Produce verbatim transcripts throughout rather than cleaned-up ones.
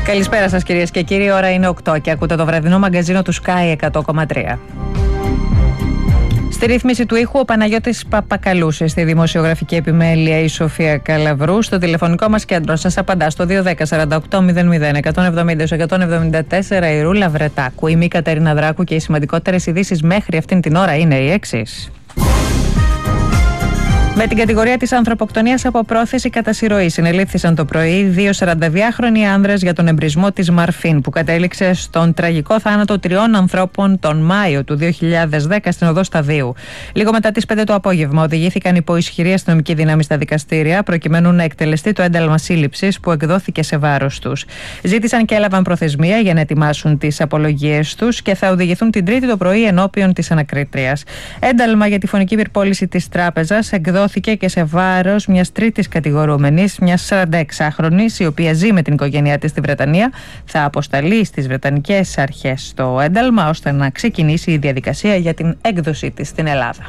Καλησπέρα σας κυρίες και κύριοι, ώρα είναι οκτώ και ακούτε το βραδινό μαγκαζίνο του Sky εκατό κόμμα τρία. Στη ρύθμιση του ήχου ο Παναγιώτης Παπακαλούσης, στη δημοσιογραφική επιμέλεια η Σοφία Καλαβρού. Στο τηλεφωνικό μας κέντρο σας απαντά στο δύο ένα μηδέν σαράντα οκτώ μηδέν μηδέν εκατόν εβδομήντα εκατόν εβδομήντα τέσσερα η Ρούλα Βρετάκου. Είμαι η Κατερίνα Δράκου και οι σημαντικότερες ειδήσεις μέχρι αυτήν την ώρα είναι οι εξής. Με την κατηγορία της ανθρωποκτονίας από πρόθεση κατά συρροή συνελήφθησαν το πρωί δύο σαρανταδυάχρονοι άνδρες για τον εμπρισμό της Μαρφίν που κατέληξε στον τραγικό θάνατο τριών ανθρώπων τον Μάιο του δύο χιλιάδες δέκα στην οδό Σταδίου. Λίγο μετά τις πέντε το απόγευμα οδηγήθηκαν υπό ισχυρή αστυνομική δύναμη στα δικαστήρια προκειμένου να εκτελεστεί το ένταλμα σύλληψης που εκδόθηκε σε βάρος τους. Ζήτησαν και έλαβαν προθεσμία για να ετοιμάσουν τις απολογίες τους και θα οδηγηθούν την Τρίτη το πρωί ενώπιον της ανακρίτριας. Ένταλμα για τη φωνική πυρπόληση της τράπεζας εκδόθηκε και σε βάρος μιας τρίτης κατηγορούμενης, μιας σαρανταεξάχρονης, η οποία ζει με την οικογένειά της στη Βρετανία. Θα αποσταλεί στις βρετανικές αρχές το ένταλμα ώστε να ξεκινήσει η διαδικασία για την έκδοσή της στην Ελλάδα.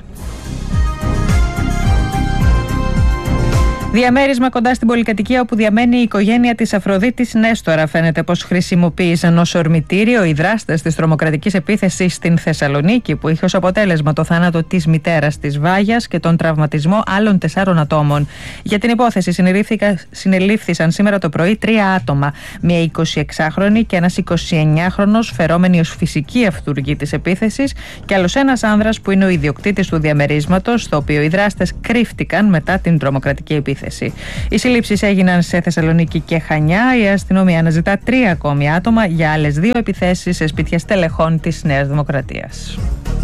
Διαμέρισμα κοντά στην πολυκατοικία όπου διαμένει η οικογένεια της Αφροδίτης Νέστορα. Φαίνεται πως χρησιμοποίησαν ως ορμητήριο οι δράστες της τρομοκρατικής επίθεσης στην Θεσσαλονίκη, που είχε ως αποτέλεσμα το θάνατο της μητέρας της Βάγιας και τον τραυματισμό άλλων τεσσάρων ατόμων. Για την υπόθεση συνελήφθησαν σήμερα το πρωί τρία άτομα. Μία εικοσιεξάχρονη και ένας εικοσιεννιάχρονος, φερόμενοι ως φυσική αυτούργοι της επίθεσης, και άλλος ένας άνδρας που είναι ο ιδιοκτήτης του διαμερίσματος, στο οποίο οι δράστες κρύφτηκαν μετά την τρομοκρατική επίθεση. Οι συλλήψεις έγιναν σε Θεσσαλονίκη και Χανιά. Η αστυνομία αναζητά τρία ακόμη άτομα για άλλες δύο επιθέσεις σε σπίτια στελεχών της Νέας Δημοκρατίας.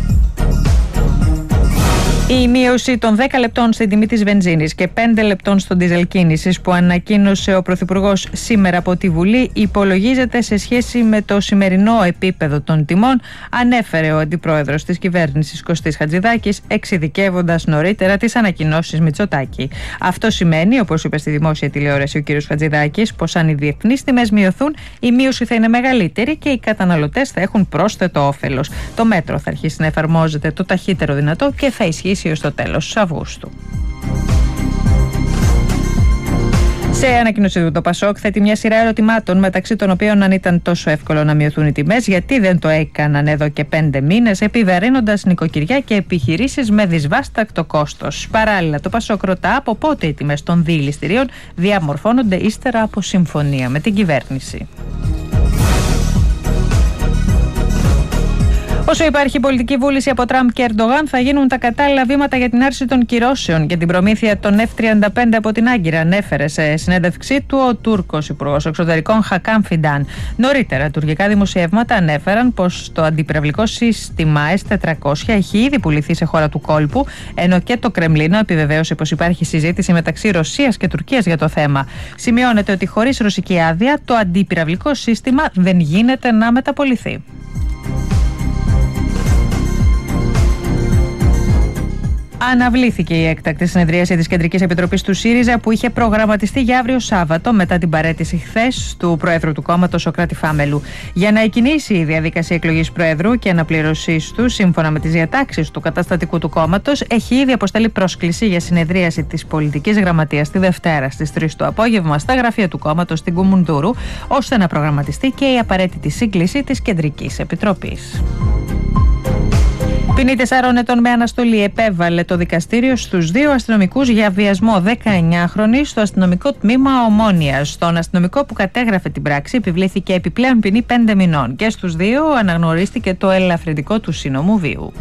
Η μείωση των δέκα λεπτών στην τιμή της βενζίνης και πέντε λεπτών στον ντίζελ κίνησης που ανακοίνωσε ο Πρωθυπουργός σήμερα από τη Βουλή υπολογίζεται σε σχέση με το σημερινό επίπεδο των τιμών, ανέφερε ο Αντιπρόεδρος της Κυβέρνησης Κωστής Χατζηδάκης, εξειδικεύοντας νωρίτερα τις ανακοινώσεις Μητσοτάκη. Αυτό σημαίνει, όπως είπε στη δημόσια τηλεόραση ο κ. Χατζηδάκης, πως αν οι διεθνείς τιμές μειωθούν, η μείωση θα είναι μεγαλύτερη και οι καταναλωτές θα έχουν πρόσθετο όφελος. Το μέτρο θα αρχίσει να εφαρμόζεται το ταχύτερο δυνατό και θα ισχύσει ως το τέλος Αυγούστου. Σε ανακοίνωσή του, το Πασόκ θέτει μια σειρά ερωτημάτων, μεταξύ των οποίων αν ήταν τόσο εύκολο να μειωθούν οι τιμές, γιατί δεν το έκαναν εδώ και πέντε μήνες, επιβαρύνοντας νοικοκυριά και επιχειρήσεις με δυσβάστακτο κόστος. Παράλληλα, το Πασόκ ρωτά από πότε οι τιμές των διειληστηρίων διαμορφώνονται ύστερα από συμφωνία με την κυβέρνηση. Όσο υπάρχει πολιτική βούληση από Τραμπ και Ερντογάν, θα γίνουν τα κατάλληλα βήματα για την άρση των κυρώσεων για την προμήθεια των εφ τριάντα πέντε από την Άγκυρα, ανέφερε σε συνέντευξή του ο Τούρκος Υπουργός Εξωτερικών Χακάν Φιντάν. Νωρίτερα, τουρκικά δημοσιεύματα ανέφεραν πως το αντιπυραυλικό σύστημα ες τετρακόσια έχει ήδη πουληθεί σε χώρα του κόλπου, ενώ και το Κρεμλίνο επιβεβαίωσε πως υπάρχει συζήτηση μεταξύ Ρωσίας και Τουρκίας για το θέμα. Σημειώνεται ότι χωρίς ρωσική άδεια το αντιπυραυλικό σύστημα δεν γίνεται να μεταποληθεί. Αναβλήθηκε η έκτακτη συνεδρίαση της Κεντρικής Επιτροπής του ΣΥΡΙΖΑ που είχε προγραμματιστεί για αύριο Σάββατο μετά την παραίτηση χθες του Προέδρου του κόμματος Σωκράτη Φάμελου. Για να εκκινήσει η διαδικασία εκλογής Προέδρου και αναπλήρωσής του σύμφωνα με τις διατάξεις του καταστατικού του κόμματος, έχει ήδη αποστελεί πρόσκληση για συνεδρίαση της Πολιτικής Γραμματείας τη Δευτέρα στις τρεις το απόγευμα στα γραφεία του κόμματος στην Κουμουνδούρου, ώστε να προγραμματιστεί και η απαραίτητη σύγκληση της Κεντρικής Επιτροπής. Ποινή τεσσάρων ετών με αναστολή επέβαλε το δικαστήριο στους δύο αστυνομικούς για βιασμό δεκαεννιάχρονη στο αστυνομικό τμήμα Ομόνιας. Στον αστυνομικό που κατέγραφε την πράξη επιβλήθηκε επιπλέον ποινή πέντε μηνών και στους δύο αναγνωρίστηκε το ελαφρυντικό του σύνομου βίου.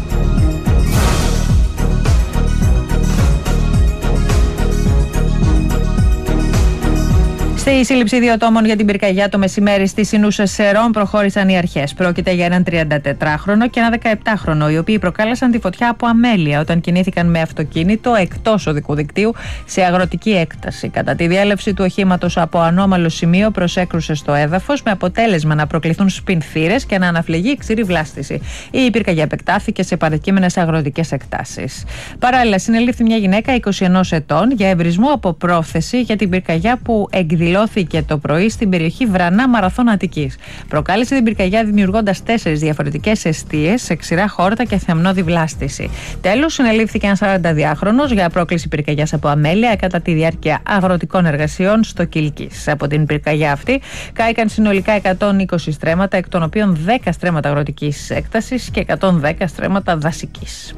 Στη σύλληψη δύο ατόμων για την πυρκαγιά το μεσημέρι στη Συνούσα Σερών προχώρησαν οι αρχές. Πρόκειται για έναν τριαντατετράχρονο και ένα δεκαεπτάχρονο, οι οποίοι προκάλεσαν τη φωτιά από αμέλεια όταν κινήθηκαν με αυτοκίνητο εκτός οδικού δικτύου σε αγροτική έκταση. Κατά τη διέλευση του οχήματος από ανώμαλο σημείο προσέκρουσε στο έδαφος, με αποτέλεσμα να προκληθούν σπινθήρες και να αναφλεγεί ξηρή βλάστηση. Η πυρκαγιά επεκτάθηκε σε παρεκείμενες αγροτικές εκτάσεις. Παράλληλα, συνελήφθη μια γυναίκα είκοσι ενός ετών για εμπρισμό από πρόθεση για την πυρκαγιά που εκδηλώθηκε εκδηλώθηκε το πρωί στην περιοχή Βρανά Μαραθών Αττικής. Προκάλεσε την πυρκαγιά δημιουργώντας τέσσερις διαφορετικές εστίες σε ξηρά χόρτα και θεμνώδη βλάστηση. Τέλος, συνελήφθηκε ένας σαρανταδυάχρονος για πρόκληση πυρκαγιάς από αμέλεια κατά τη διάρκεια αγροτικών εργασιών στο Κιλκής. Από την πυρκαγιά αυτή κάηκαν συνολικά εκατόν είκοσι στρέμματα, εκ των οποίων δέκα στρέμματα αγροτικής έκτασης και εκατόν δέκα στρέμματα δασικής.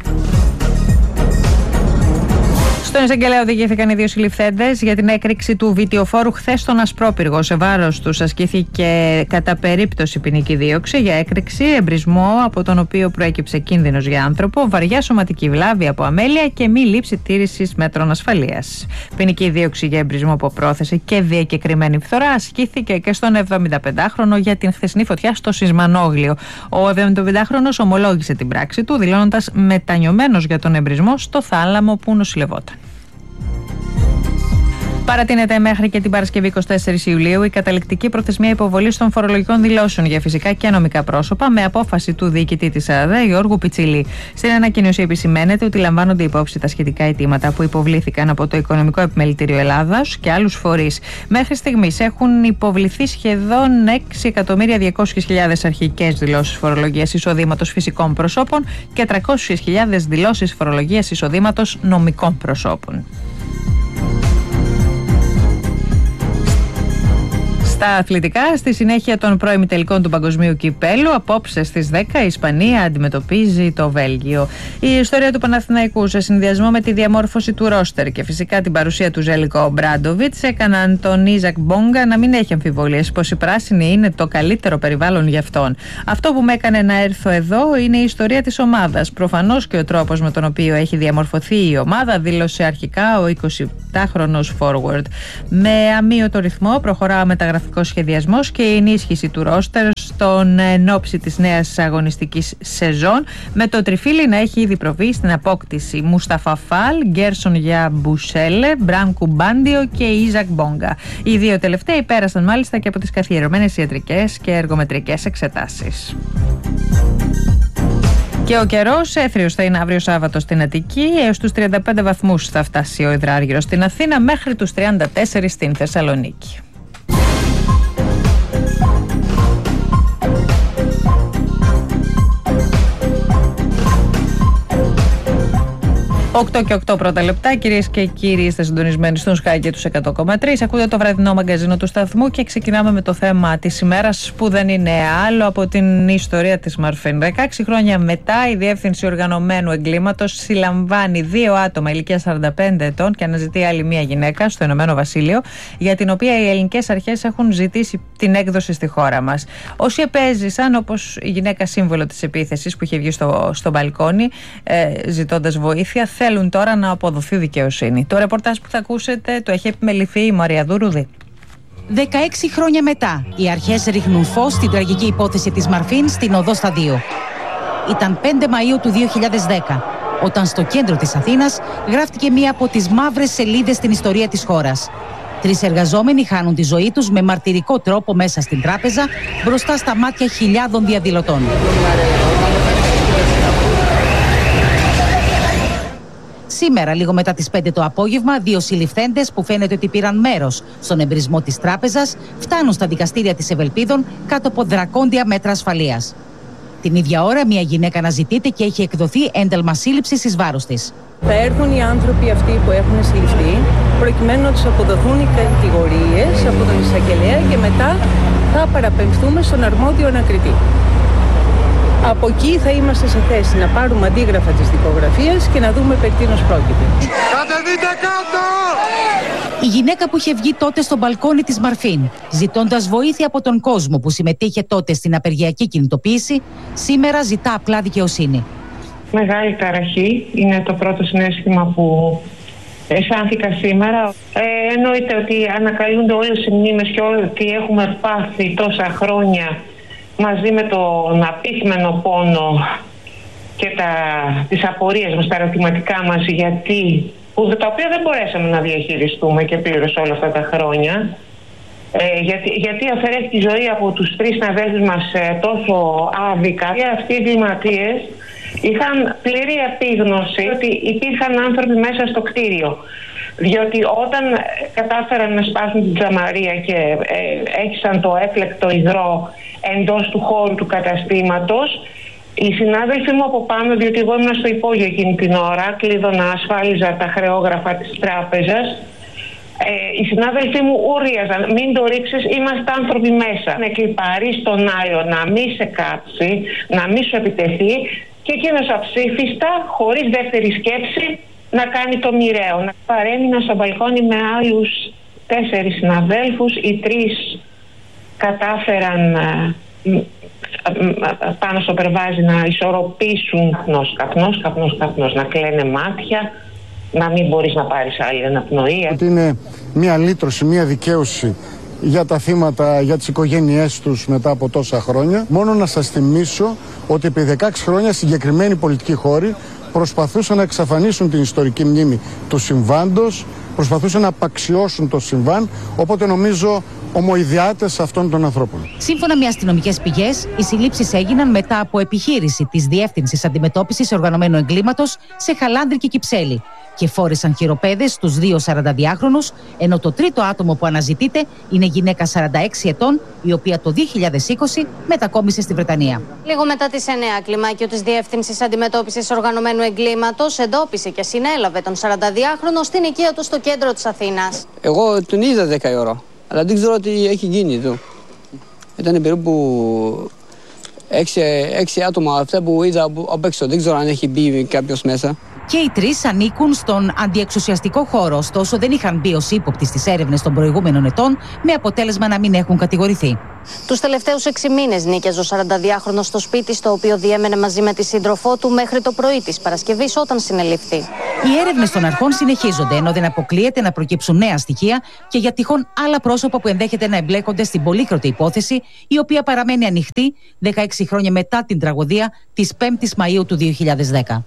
Στον εισαγγελέα οδηγήθηκαν οι δύο συλληφθέντες για την έκρηξη του βιτιοφόρου χθες στον Ασπρόπυργο. Σε βάρος τους ασκήθηκε κατά περίπτωση ποινική δίωξη για έκρηξη, εμπρισμό από τον οποίο προέκυψε κίνδυνος για άνθρωπο, βαριά σωματική βλάβη από αμέλεια και μη λήψη τήρησης μέτρων ασφαλείας. Ποινική δίωξη για εμπρισμό από πρόθεση και διακεκριμένη φθορά ασκήθηκε και στον εβδομηνταπεντάχρονο για την χθεσινή φωτιά στο Σισμανόγλιο. Ο εβδομηνταπεντάχρονος ομολόγησε την πράξη του, δηλώνοντας μετανιωμένος για τον εμπρισμό στο θάλαμο που νοσηλευόταν. Παρατείνεται μέχρι και την Παρασκευή εικοστή τέταρτη Ιουλίου η καταληκτική προθεσμία υποβολής των φορολογικών δηλώσεων για φυσικά και νομικά πρόσωπα, με απόφαση του διοικητή της ΑΔΕ, Γιώργου Πιτσιλή. Στην ανακοίνωση επισημαίνεται ότι λαμβάνονται υπόψη τα σχετικά αιτήματα που υποβλήθηκαν από το Οικονομικό Επιμελητήριο Ελλάδας και άλλους φορείς. Μέχρι στιγμής έχουν υποβληθεί σχεδόν έξι εκατομμύρια διακόσιες χιλιάδες αρχικές δηλώσεις φορολογίας εισοδήματος φυσικών προσώπων και τριακόσιες χιλιάδες δηλώσεις φορολογίας εισοδήματος νομικών προσώπων. Στα αθλητικά, στη συνέχεια των πρώιμων τελικών του Παγκοσμίου Κυπέλλου, απόψε στις δέκα η Ισπανία αντιμετωπίζει το Βέλγιο. Η ιστορία του Παναθηναϊκού, σε συνδυασμό με τη διαμόρφωση του ρόστερ και φυσικά την παρουσία του Ζέλικο Ομπράντοβιτς, έκαναν τον Ιζακ Μπόγκα να μην έχει αμφιβολίες πως η πράσινη είναι το καλύτερο περιβάλλον για αυτόν. Αυτό που με έκανε να έρθω εδώ είναι η ιστορία της ομάδας. Προφανώς και ο τρόπος με τον οποίο έχει διαμορφωθεί η ομάδα, δήλωσε αρχικά ο εικοσιεπτάχρονος forward. Με αμείωτο ρυθμό προχωρά ο μεταγραφικός σχεδιασμός και η ενίσχυση του ρόστερ στον ενόψη της νέας αγωνιστικής σεζόν, με το τριφύλι να έχει ήδη προβεί στην απόκτηση Μουσταφά Φαλ, Γκέρσον για Μπουσέλε, Μπράνκου Μπάντιο και Ιζακ Μπόγκα. Οι δύο τελευταίοι πέρασαν μάλιστα και από τις καθιερωμένες ιατρικές και εργομετρικές εξετάσεις. Και ο καιρός έθριος θα είναι αύριο Σάββατο στην Αττική, έως τους τριάντα πέντε βαθμούς θα φτάσει ο υδράργυρος στην Αθήνα, μέχρι τους τριάντα τέσσερα στην Θεσσαλονίκη. οκτώ και οκτώ πρώτα λεπτά, κυρίες και κύριοι, είστε συντονισμένοι στον Sky και τους εκατό κόμμα τρία. Ακούτε το βραδινό μαγκαζίνο του σταθμού και ξεκινάμε με το θέμα της ημέρας, που δεν είναι άλλο από την ιστορία της Μαρφίν. δεκαέξι χρόνια μετά, η Διεύθυνση Οργανωμένου Εγκλήματος συλλαμβάνει δύο άτομα ηλικίας σαράντα πέντε ετών και αναζητεί άλλη μία γυναίκα στο Ηνωμένο Βασίλειο, για την οποία οι ελληνικές αρχές έχουν ζητήσει την έκδοση στη χώρα μας. Όσοι επέζησαν, όπως η γυναίκα σύμβολο της επίθεσης που είχε βγει στο, στο μπαλκόνι ε, ζητώντας βοήθεια, θέλουν τώρα να αποδοθεί δικαιοσύνη. Το ρεπορτάζ που θα ακούσετε το έχει επιμεληθεί η Μαρία Δουρούδη. δεκαέξι χρόνια μετά, οι αρχές ρίχνουν φως στην τραγική υπόθεση της Μαρφίν στην Οδό Σταδίου. Ήταν πέντε Μαΐου του δύο χιλιάδες δέκα, όταν στο κέντρο της Αθήνας γράφτηκε μία από τις μαύρες σελίδες στην ιστορία της χώρας. Τρεις εργαζόμενοι χάνουν τη ζωή τους με μαρτυρικό τρόπο μέσα στην τράπεζα, μπροστά στα μάτια χιλιάδων διαδηλωτών. Σήμερα, λίγο μετά τις πέντε το απόγευμα, δύο συλληφθέντες που φαίνεται ότι πήραν μέρος στον εμπρισμό της τράπεζας φτάνουν στα δικαστήρια της Ευελπίδων κάτω από δρακόντια μέτρα ασφαλείας. Την ίδια ώρα, μια γυναίκα αναζητείται και έχει εκδοθεί ένταλμα σύλληψης εις βάρος της. Θα έρθουν οι άνθρωποι αυτοί που έχουν συλληφθεί, προκειμένου να τους αποδοθούν οι κατηγορίες από τον εισαγγελέα και μετά θα παραπεμφθούμε στον αρμόδιο ανακριτή. Από εκεί θα είμαστε σε θέση να πάρουμε αντίγραφα της δικογραφίας και να δούμε περί τίνος πρόκειται. Κατεβείτε κάτω! Η γυναίκα που είχε βγει τότε στο μπαλκόνι της Μαρφίν, ζητώντας βοήθεια από τον κόσμο που συμμετείχε τότε στην απεργιακή κινητοποίηση, σήμερα ζητά απλά δικαιοσύνη. Μεγάλη ταραχή είναι το πρώτο συναίσθημα που αισθάνθηκα σήμερα. Ε, εννοείται ότι ανακαλούνται όλες οι μνήμες και ό,τι έχουμε πάθει τόσα χρόνια, μαζί με τον απίθμενο πόνο και τα, τις απορίες μας, τα ερωτηματικά μας, γιατί, που, τα οποία δεν μπορέσαμε να διαχειριστούμε και πλήρως όλα αυτά τα χρόνια. Ε, γιατί, γιατί αφαιρέθηκε η ζωή από τους τρεις συναδέλφους μας ε, τόσο άδικα. Και αυτοί οι εγκληματίες είχαν πλήρη επίγνωση ότι υπήρχαν άνθρωποι μέσα στο κτίριο. Διότι όταν κατάφεραν να σπάσουν την τζαμαρία και ε, έχισαν το έφλεκτο υγρό εντός του χώρου του καταστήματος, οι συνάδελφοί μου από πάνω, διότι εγώ ήμουν στο υπόγειο εκείνη την ώρα, κλείδωνα, ασφάλιζα τα χρεόγραφα της τράπεζας, ε, οι συνάδελφοί μου ούριαζαν, μην το ρίξεις, είμαστε άνθρωποι μέσα. Να κλιπαρείς τον άλλο, να μην σε κάψει, να μην σου επιτεθεί, και εκείνος αψήφιστα, χωρίς δεύτερη σκέψη, να κάνει το μοιραίο. Να παρέμεινα στο μπαλκόνι με άλλους τέσσερις συναδέλφους, οι τρεις κατάφεραν πάνω στο περβάζι να ισορροπήσουν καπνός, καπνός, καπνός, καπνός, να κλαίνε μάτια, να μην μπορείς να πάρεις άλλη αναπνοή. Ότι είναι μια λύτρωση, μια δικαίωση για τα θύματα, για τις οικογένειές τους μετά από τόσα χρόνια. Μόνο να σας θυμίσω ότι επί δεκαέξι χρόνια συγκεκριμένοι πολιτικοί χώροι προσπαθούσαν να εξαφανίσουν την ιστορική μνήμη του συμβάντος, προσπαθούσαν να απαξιώσουν το συμβάν, οπότε νομίζω ομοειδιάτες αυτών των ανθρώπων. Σύμφωνα με αστυνομικές πηγές, οι συλλήψεις έγιναν μετά από επιχείρηση της Διεύθυνσης Αντιμετώπισης Οργανωμένου Εγκλήματος σε Χαλάνδρη και Κυψέλη και φόρεσαν χειροπέδες στους δύο σαρανταδυάχρονους, ενώ το τρίτο άτομο που αναζητείται είναι γυναίκα σαράντα έξι ετών, η οποία το δύο χιλιάδες είκοσι μετακόμισε στη Βρετανία. Λίγο μετά τις εννιά, κλιμάκιο της Διεύθυνσης Αντιμετώπισης Οργανωμένου Εγκλήματος εντόπισε και συνέλαβε τον σαρανταδυάχρονο στην οικία του στο κέντρο της Αθήνας. Εγώ τον είδα δέκα η ώρα, αλλά δεν ξέρω τι έχει γίνει εδώ. Ήταν περίπου έξι, έξι άτομα αυτά που είδα απ' έξω. Δεν ξέρω αν έχει μπει κάποιος μέσα. Και οι τρεις ανήκουν στον αντιεξουσιαστικό χώρο, ωστόσο δεν είχαν μπει ως ύποπτοι στις έρευνες των προηγούμενων ετών, με αποτέλεσμα να μην έχουν κατηγορηθεί. Τους τελευταίους έξι μήνες νίκιαζε ο σαρανταδυάχρονος στο σπίτι, στο οποίο διέμενε μαζί με τη σύντροφό του μέχρι το πρωί της Παρασκευής, όταν συνελήφθη. Οι έρευνες των αρχών συνεχίζονται, ενώ δεν αποκλείεται να προκύψουν νέα στοιχεία και για τυχόν άλλα πρόσωπα που ενδέχεται να εμπλέκονται στην πολύκροτη υπόθεση, η οποία παραμένει ανοιχτή δεκαέξι χρόνια μετά την τραγωδία της πέμπτης Μαΐου του δύο χιλιάδες δέκα.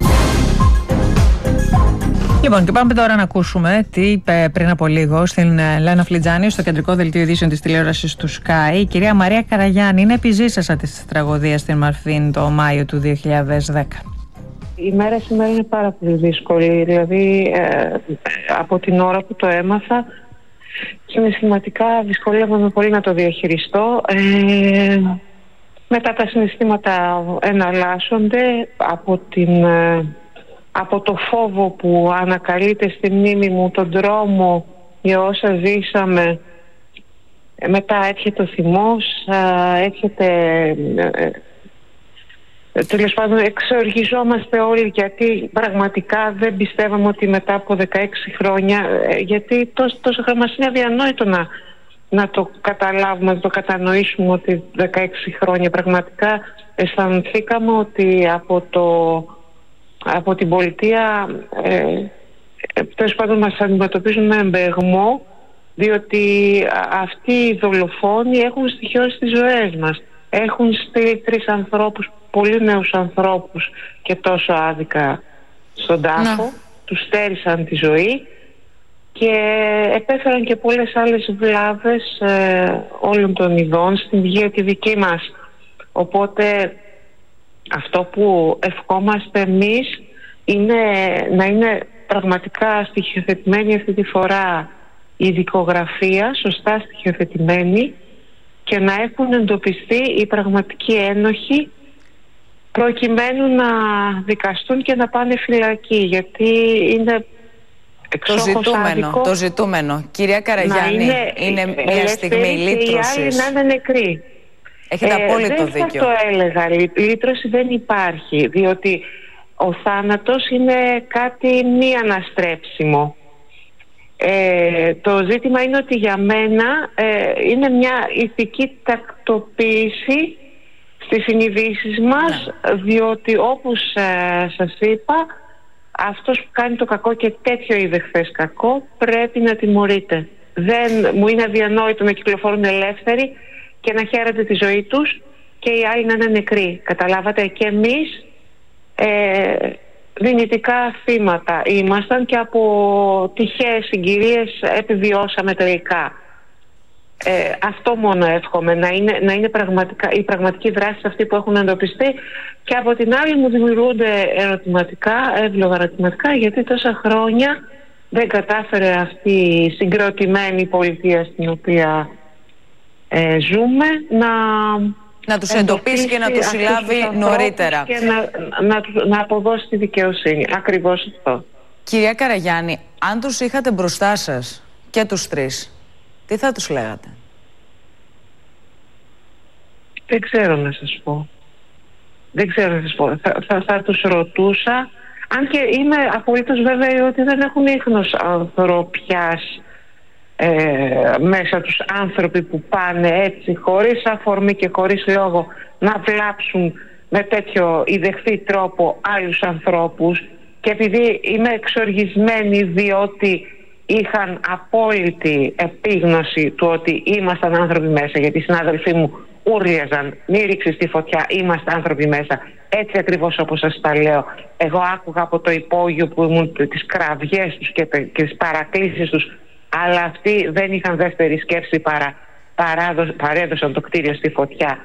Λοιπόν, και πάμε τώρα να ακούσουμε τι είπε πριν από λίγο στην Λένα Φλιτζάνη στο κεντρικό δελτίο ειδήσεων της τηλεόρασης του Sky. Η κυρία Μαρία Καραγιάννη είναι επιζήσασα της τραγωδίας στην Μαρφίν το Μάιο του δύο χιλιάδες δέκα. Η μέρα σήμερα είναι πάρα πολύ δύσκολη. Δηλαδή, ε, από την ώρα που το έμαθα, συναισθηματικά δυσκολεύομαι πολύ να το διαχειριστώ. Ε, μετά τα συναισθήματα εναλλάσσονται από την... Ε, από το φόβο που ανακαλείται στη μνήμη μου, τον τρόμο για όσα ζήσαμε. Μετά έρχεται ο θυμός, έρχεται... Τέλος πάντων, εξοργιζόμαστε όλοι, γιατί πραγματικά δεν πιστεύαμε ότι μετά από δεκαέξι χρόνια, γιατί τόσο, τόσο χρόνο μας είναι αδιανόητο να, να το καταλάβουμε, να το κατανοήσουμε ότι δεκαέξι χρόνια πραγματικά αισθανθήκαμε ότι από το... από την πολιτεία ε, τέλος πάντων μας αντιμετωπίζουν με εμπεγμό, διότι αυτοί οι δολοφόνοι έχουν στοιχειώσει τις ζωές μας. Έχουν στείλει τρεις ανθρώπους, πολύ νέους ανθρώπους, και τόσο άδικα στον τάφο. Να. Τους στέρισαν τη ζωή και επέφεραν και πολλές άλλες βλάβες ε, όλων των ειδών στην υγεία τη δική μας. Οπότε αυτό που ευχόμαστε εμείς είναι να είναι πραγματικά στοιχειοθετημένη αυτή τη φορά η δικογραφία, σωστά στοιχειοθετημένη, και να έχουν εντοπιστεί οι πραγματικοί ένοχοι, προκειμένου να δικαστούν και να πάνε φυλακή, γιατί είναι το ζητούμενο, το ζητούμενο. Κυρία Καραγιάννη, είναι, είναι μια στιγμή λύτρωσης. Και οι άλλοι να είναι νεκροί. Έχετε ε, απόλυτο δεν δίκιο. Δεν θα το έλεγα. Λύτρωση δεν υπάρχει, διότι ο θάνατος είναι κάτι μη αναστρέψιμο. Ε, το ζήτημα είναι ότι για μένα ε, είναι μια ηθική τακτοποίηση στις συνειδήσεις μας, ναι. Διότι όπως ε, σας είπα, αυτός που κάνει το κακό, και τέτοιο είδε χθες κακό, πρέπει να τιμωρείται. Δεν, μου είναι αδιανόητο να κυκλοφορούν ελεύθεροι και να χαίρονται τη ζωή τους και οι άλλοι να είναι νεκροί. Καταλάβατε, και εμείς ε, δυνητικά θύματα ήμασταν και από τυχαίες συγκυρίες επιβιώσαμε τελικά. Ε, αυτό μόνο εύχομαι, να είναι, να είναι πραγματικά, οι πραγματικοί δράσεις αυτοί που έχουν εντοπιστεί. Και από την άλλη μου δημιουργούνται ερωτηματικά, εύλογα ερωτηματικά, γιατί τόσα χρόνια δεν κατάφερε αυτή η συγκροτημένη πολιτεία στην οποία ε, ζούμε να... Να τους εντοπίσει και να τους συλλάβει νωρίτερα. Και να, να, να αποδώσει τη δικαιοσύνη. Ακριβώς αυτό. Κυρία Καραγιάννη, αν τους είχατε μπροστά σας και τους τρεις, τι θα τους λέγατε? Δεν ξέρω να σας πω. Δεν ξέρω να σας πω. Θα, θα, θα τους ρωτούσα, αν και είμαι απολύτως βέβαιη ότι δεν έχουν ίχνος ανθρωπιάς ε, μέσα τους άνθρωποι που πάνε έτσι χωρίς αφορμή και χωρίς λόγο να βλάψουν με τέτοιο ιδεχθή τρόπο άλλους ανθρώπους, και επειδή είμαι εξοργισμένη διότι είχαν απόλυτη επίγνωση του ότι ήμασταν άνθρωποι μέσα, γιατί οι συνάδελφοί μου ούρλιαζαν, μη ρίξεις στη φωτιά, είμαστε άνθρωποι μέσα, έτσι ακριβώς όπως σας τα λέω. Εγώ άκουγα από το υπόγειο που ήμουν τις κραυγές τους και, και τις παρακλήσεις τους, αλλά αυτοί δεν είχαν δεύτερη σκέψη παρά παράδο, παρέδωσαν το κτίριο στη φωτιά.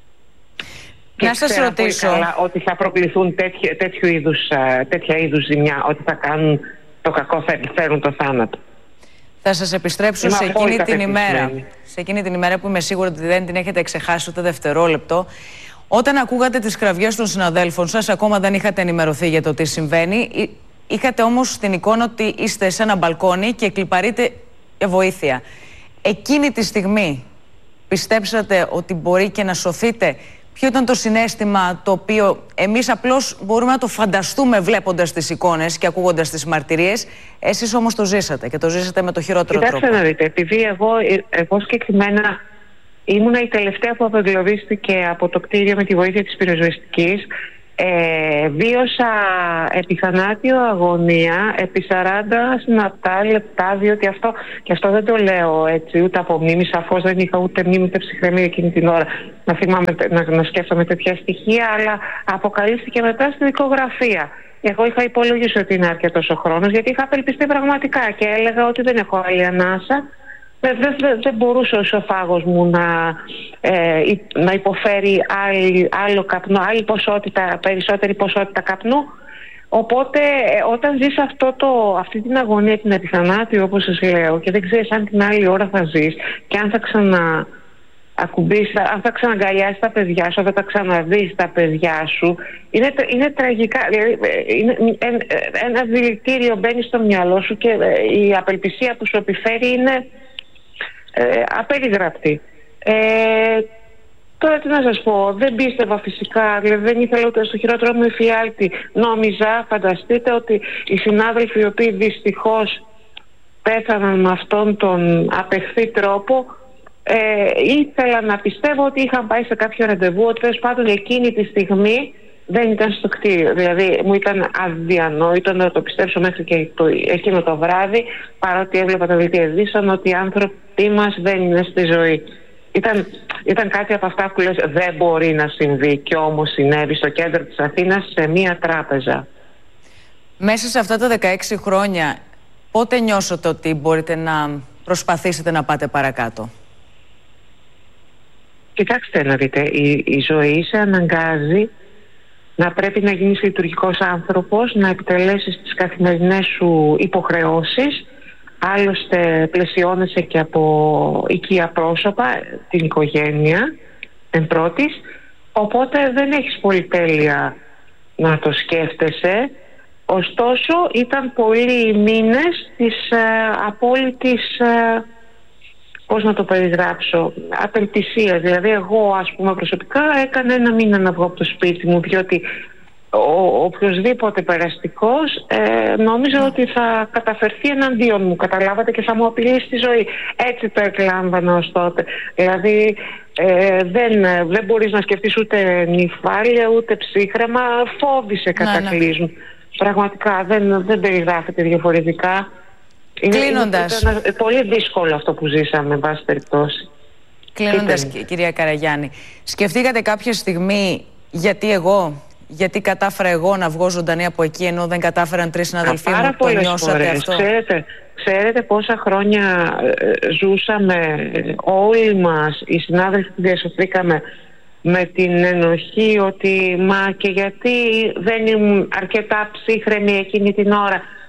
Να σας ρωτήσω καλά ότι θα προκληθούν τέτοια, τέτοιο είδους, τέτοια είδους ζημιά, ότι θα κάνουν το κακό, θα επιφέρουν το θάνατο. Θα σας επιστρέψω σε εκείνη την ημέρα, σε εκείνη την ημέρα που είμαι σίγουρη ότι δεν την έχετε ξεχάσει ούτε δευτερόλεπτο. Όταν ακούγατε τις κραυγές των συναδέλφων σας, ακόμα δεν είχατε ενημερωθεί για το τι συμβαίνει. Είχατε όμως την εικόνα ότι είστε σε ένα μπαλκόνι και κλιπαρείτε για βοήθεια. Εκείνη τη στιγμή πιστέψατε ότι μπορεί και να σωθείτε? Ποιο ήταν το συναίσθημα το οποίο εμείς απλώς μπορούμε να το φανταστούμε βλέποντας τις εικόνες και ακούγοντας τις μαρτυρίες? Εσείς όμως το ζήσατε και το ζήσατε με το χειρότερο τρόπο. Κοιτάξτε να δείτε, επειδή εγώ, εγώ συγκεκριμένα ήμουνα η τελευταία που απεγκλωβίστηκε από το κτίριο με τη βοήθεια της πυροσβεστικής, ε, βίωσα επιθανάτιο αγωνία επί σαράντα συναπτά λεπτά, διότι αυτό, και αυτό δεν το λέω έτσι ούτε από μνήμη, σαφώς δεν είχα ούτε μνήμη ούτε ψυχραιμία εκείνη την ώρα να, θυμάμαι, να, να σκέφτομαι τέτοια στοιχεία, αλλά αποκαλύφθηκε μετά στην δικογραφία. Εγώ είχα υπολογίσει ότι είναι αρκετός ο χρόνος, γιατί είχα απελπιστεί πραγματικά και έλεγα ότι δεν έχω άλλη ανάσα. Δεν δε, δε, δε μπορούσε ο ισοφάγος μου να, ε, να υποφέρει άλλη, άλλο καπνό, άλλη ποσότητα, περισσότερη ποσότητα καπνού. Οπότε ε, όταν ζεις αυτό το, αυτή την αγωνία, την επιθανάτιο όπως σας λέω, και δεν ξέρεις αν την άλλη ώρα θα ζεις και αν θα ξανα ακουμπήσεις, αν θα ξαναγκαλιάσεις τα παιδιά σου, αν θα τα ξαναδείς τα παιδιά σου, είναι, είναι τραγικά. Δηλαδή, είναι, ένα, ένα δηλητήριο μπαίνει στο μυαλό σου και ε, η απελπισία που σου επιφέρει είναι Ε, απεριγραπτή. Ε, τώρα τι να σας πω, δεν πίστευα φυσικά, δηλαδή δεν ήθελα ούτε στο χειρότερο μου εφιάλτη. Νόμιζα, φανταστείτε, ότι οι συνάδελφοι οι οποίοι δυστυχώς πέθαναν με αυτόν τον απεχθή τρόπο, ε, ήθελα να πιστεύω ότι είχαν πάει σε κάποιο ραντεβού, ότι τέλος πάντων εκείνη τη στιγμή δεν ήταν στο κτίριο. Δηλαδή μου ήταν αδιανόητο να το πιστέψω μέχρι και το, εκείνο το βράδυ, παρότι έβλεπα τα δελτία ειδήσεων ότι οι άνθρωποι μας δεν είναι στη ζωή. Ήταν, ήταν κάτι από αυτά που λες δεν μπορεί να συμβεί, και όμως συνέβη στο κέντρο της Αθήνας, σε μία τράπεζα. Μέσα σε αυτά τα δεκαέξι χρόνια πότε νιώσατε ότι μπορείτε να προσπαθήσετε να πάτε παρακάτω? Κοιτάξτε να δείτε, η, η ζωή σε αναγκάζει να πρέπει να γίνεις λειτουργικός άνθρωπος, να επιτελέσεις τις καθημερινές σου υποχρεώσεις. Άλλωστε πλαισιώνεσαι και από οικία πρόσωπα, την οικογένεια εν πρώτης. Οπότε δεν έχεις πολυτέλεια να το σκέφτεσαι. Ωστόσο ήταν πολλοί οι μήνες της ε, απόλυτης, ε, πώς να το περιγράψω, απελπισίας. Δηλαδή εγώ ας πούμε προσωπικά έκανα ένα μήνα να βγω από το σπίτι μου, διότι ο οποιοσδήποτε περαστικός ε, νόμιζα ότι θα καταφερθεί εναντίον μου, καταλάβατε, και θα μου απειλήσει τη ζωή. Έτσι το εκλάμβανα ως τότε. Δηλαδή ε, δεν, δεν μπορείς να σκεφτείς ούτε νυφάλια ούτε ψύχρεμα, φόβησε κατακλείσμου. Ναι, ναι. Πραγματικά δεν, δεν περιγράφεται διαφορετικά. Κλείνοντας. Είναι, είναι πολύ δύσκολο αυτό που ζήσαμε, εν πάση περιπτώσει. Κλείνοντας, κυρία Καραγιάννη, σκεφτήκατε κάποια στιγμή γιατί εγώ, γιατί κατάφερα εγώ να βγω ζωντανή από εκεί ενώ δεν κατάφεραν τρεις συναδελφοί μου? Το νιώσατε φορές. Αυτό? Ξέρετε, ξέρετε πόσα χρόνια ζούσαμε όλοι μας, οι συνάδελφοι που διασωθήκαμε, με την ενοχή ότι μα και γιατί δεν ήμουν αρκετά ψύχρεμη εκείνη την ώρα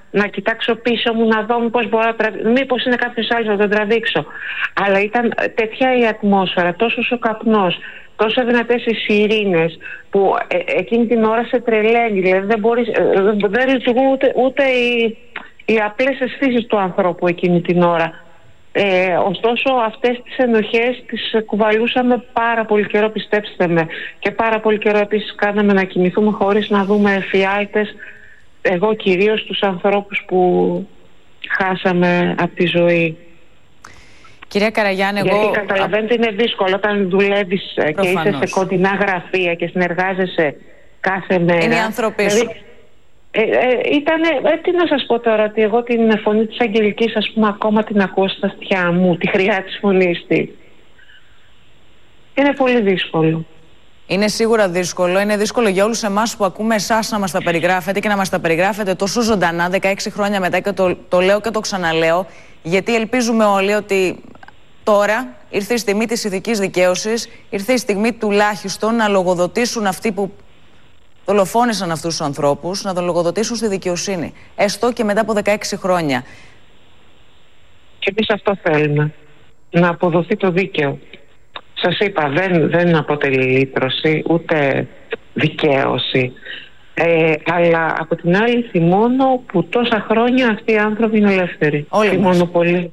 να κοιτάξω πίσω μου, να δω μήπως μπορώ να τραβήξω, μήπως είναι κάποιος άλλος να τον τραβήξω. Αλλά ήταν τέτοια η ατμόσφαιρα, τόσο ο καπνός, τόσο δυνατές οι σιρήνες, που ε, εκείνη την ώρα σε τρελαίνει. Δηλαδή δεν, μπορείς, ε, δεν λειτουργούν ούτε, ούτε οι, οι απλές αισθήσεις του ανθρώπου εκείνη την ώρα. Ε, ωστόσο αυτές τις ενοχές τις κουβαλούσαμε πάρα πολύ καιρό, πιστέψτε με, και πάρα πολύ καιρό επίσης κάναμε να κοιμηθούμε χωρίς να δούμε εφιάλτες, εγώ κυρίως τους ανθρώπους που χάσαμε από τη ζωή. Κυρία Καραγιάννη, εγώ... Γιατί καταλαβαίνετε είναι δύσκολο όταν δουλεύεις Προφανώς. και είσαι σε κοντινά γραφεία και συνεργάζεσαι κάθε μέρα. Είναι οι άνθρωποι σου. Δηλαδή, Ε, ε, ήτανε, ε, τι να σας πω τώρα, ότι εγώ την φωνή της Αγγελικής, ας πούμε, ακόμα την ακούω στα αυτιά μου, τη χρειά της φωνής της. Είναι πολύ δύσκολο. Είναι σίγουρα δύσκολο. Είναι δύσκολο για όλους εμάς που ακούμε εσάς να μας τα περιγράφετε και να μας τα περιγράφετε τόσο ζωντανά δεκαέξι χρόνια μετά, και το, το λέω και το ξαναλέω, γιατί ελπίζουμε όλοι ότι τώρα ήρθε η στιγμή της ηθικής δικαίωσης, ήρθε η στιγμή τουλάχιστον να λογοδοτήσουν αυτοί που δολοφόνησαν αυτούς τους ανθρώπους, να τον λογοδοτήσουν στη δικαιοσύνη. Έστω και μετά από δεκαέξι χρόνια. Και εμείς αυτό θέλουμε. Να αποδοθεί το δίκαιο. Σας είπα, δεν, δεν αποτελεί λύτρωση, ούτε δικαίωση. Ε, αλλά από την άλλη θυμώνω που τόσα χρόνια αυτοί οι άνθρωποι είναι ελεύθεροι. Όλοι θυμώνω πολύ.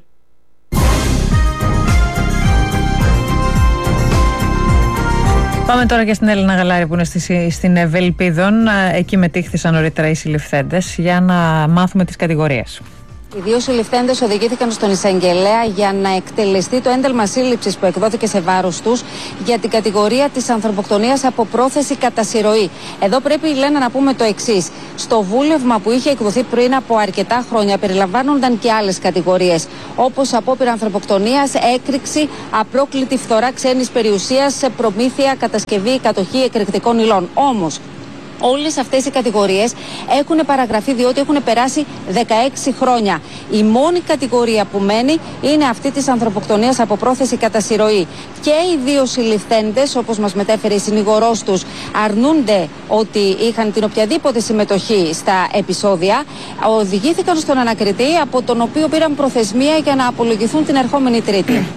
Πάμε τώρα και στην Έλληνα Γαλάρη που είναι στη, στην Ευελπίδων. Εκεί μετήχθησαν νωρίτερα οι συλληφθέντες για να μάθουμε τις κατηγορίες. Οι δύο συλληφθέντες οδηγήθηκαν στον εισαγγελέα για να εκτελεστεί το ένταλμα σύλληψης που εκδόθηκε σε βάρος τους για την κατηγορία της ανθρωποκτονίας από πρόθεση κατά συρροή. Εδώ πρέπει, Λένα, να πούμε το εξής. Στο βούλευμα που είχε εκδοθεί πριν από αρκετά χρόνια περιλαμβάνονταν και άλλες κατηγορίες, όπως απόπειρα ανθρωποκτονίας, έκρηξη, απρόκλητη φθορά ξένης περιουσίας, προμήθεια, κατασκευή, κατοχή εκρηκτικών υλών. Όμως, όλες αυτές οι κατηγορίες έχουν παραγραφεί διότι έχουν περάσει δεκαέξι χρόνια. Η μόνη κατηγορία που μένει είναι αυτή της ανθρωποκτονίας από πρόθεση κατά συρροή. Και οι δύο συλληφθέντες, όπως μας μετέφερε η συνηγορός τους, αρνούνται ότι είχαν την οποιαδήποτε συμμετοχή στα επεισόδια. Οδηγήθηκαν στον ανακριτή, από τον οποίο πήραν προθεσμία για να απολογηθούν την ερχόμενη Τρίτη.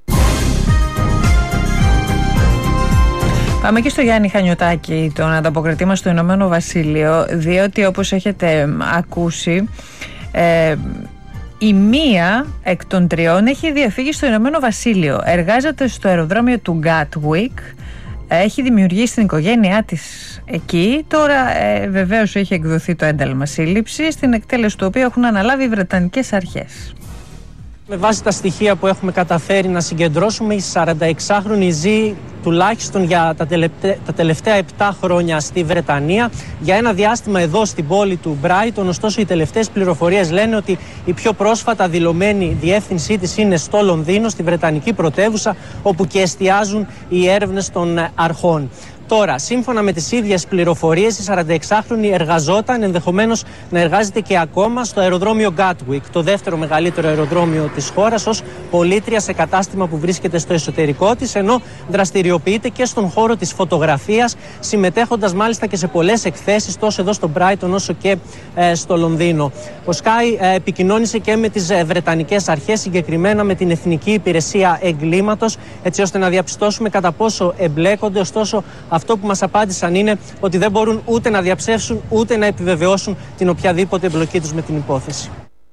Πάμε και στο Γιάννη Χανιωτάκη, τον ανταποκριτή μας στο Ηνωμένο Βασίλειο, διότι όπως έχετε ακούσει, ε, η μία εκ των τριών έχει διαφύγει στο Ηνωμένο Βασίλειο. Εργάζεται στο αεροδρόμιο του Gatwick, έχει δημιουργήσει την οικογένειά της εκεί. Τώρα ε, βεβαίως έχει εκδοθεί το ένταλμα σύλληψης, στην εκτέλεση του οποίου έχουν αναλάβει οι Βρετανικές αρχές. Με βάση τα στοιχεία που έχουμε καταφέρει να συγκεντρώσουμε, η σαρανταεξάχρονη ζει τουλάχιστον για τα τελευταία, τα τελευταία επτά χρόνια στη Βρετανία, για ένα διάστημα εδώ στην πόλη του Μπράιτον. Ωστόσο, οι τελευταίες πληροφορίες λένε ότι η πιο πρόσφατα δηλωμένη διεύθυνσή της είναι στο Λονδίνο, στη Βρετανική πρωτεύουσα, όπου και εστιάζουν οι έρευνες των αρχών. Τώρα, σύμφωνα με τις ίδιες πληροφορίες, η σαρανταεξάχρονη εργαζόταν, ενδεχομένως να εργάζεται και ακόμα, στο αεροδρόμιο Gatwick, το δεύτερο μεγαλύτερο αεροδρόμιο της χώρας, ως πολίτρια σε κατάστημα που βρίσκεται στο εσωτερικό της, ενώ δραστηριοποιείται και στον χώρο της φωτογραφίας, συμμετέχοντας μάλιστα και σε πολλές εκθέσεις, τόσο εδώ στο Brighton όσο και ε, στο Λονδίνο. Ο Sky ε, επικοινώνησε και με τις ε, Βρετανικές αρχές, συγκεκριμένα με την Εθνική Υπηρεσία Εγκλήματος, έτσι ώστε να διαπιστώσουμε κατά πόσο εμπλέκονται. Ωστόσο, αυτό που μας απάντησαν είναι ότι δεν μπορούν ούτε να διαψεύσουν ούτε να επιβεβαιώσουν την οποιαδήποτε εμπλοκή τους με την υπόθεση.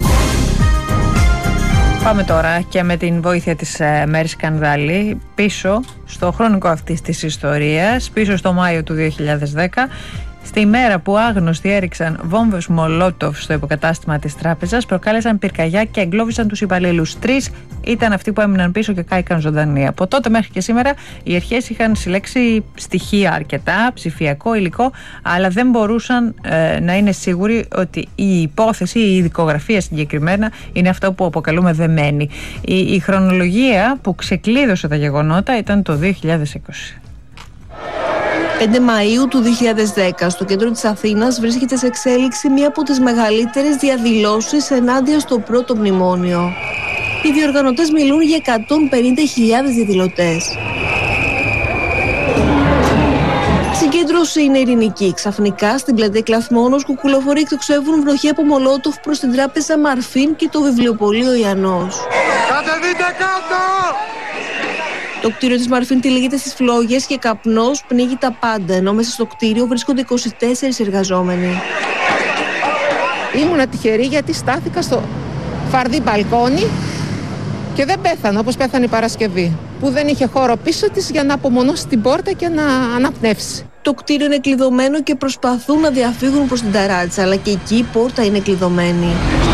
Πάμε τώρα και με την βοήθεια της ε, Μέρης Σκανδάλη πίσω στο χρονικό αυτής της ιστορίας, πίσω στο Μάιο του δύο χιλιάδες δέκα, στη μέρα που άγνωστοι έριξαν βόμβες Μολότοφ στο υποκατάστημα της τράπεζας, προκάλεσαν πυρκαγιά και εγκλώβησαν τους υπαλλήλους. Τρεις ήταν αυτοί που έμειναν πίσω και κάηκαν ζωντανοί. Από τότε μέχρι και σήμερα οι αρχές είχαν συλλέξει στοιχεία αρκετά, ψηφιακό υλικό, αλλά δεν μπορούσαν ε, να είναι σίγουροι ότι η υπόθεση, η ειδικογραφία συγκεκριμένα, είναι αυτό που αποκαλούμε δεμένη. Η, η χρονολογία που ξεκλείδωσε τα γεγονότα ήταν το δύο χιλιάδες είκοσι. πέντε Μαΐου του δύο χιλιάδες δέκα, στο κέντρο της Αθήνας βρίσκεται σε εξέλιξη μία από τις μεγαλύτερες διαδηλώσεις ενάντια στο πρώτο μνημόνιο. Οι διοργανωτές μιλούν για εκατόν πενήντα χιλιάδες διαδηλωτές. συγκέντρωση είναι ειρηνική. Ξαφνικά στην πλατεία Κλαθμόνος κουκουλοφορεί εκτοξεύουν βροχή από μολότοφ προς την τράπεζα Μαρφίν και το βιβλιοπωλείο Ιαννός. Κατεβείτε κάτω! Το κτίριο της Μαρφίν τυλίγεται στις φλόγες και καπνός πνίγει τα πάντα, ενώ μέσα στο κτίριο βρίσκονται είκοσι τέσσερις εργαζόμενοι. Ήμουνα τυχερή γιατί στάθηκα στο φαρδί μπαλκόνι και δεν πέθανα όπως πέθανε η Παρασκευή, που δεν είχε χώρο πίσω της για να απομονώσει την πόρτα και να αναπνεύσει. Το κτίριο είναι κλειδωμένο και προσπαθούν να διαφύγουν προς την ταράτσα, αλλά και εκεί η πόρτα είναι κλειδωμένη.